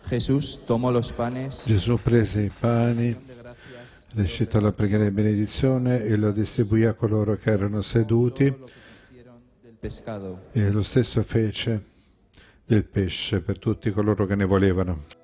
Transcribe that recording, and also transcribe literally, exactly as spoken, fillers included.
Jesús tomó los panes, Gesù prese i pani, recitò la preghiera di benedizione e lo distribuì a coloro che erano seduti, del pescado. e lo stesso fece del pesce per tutti coloro che ne volevano.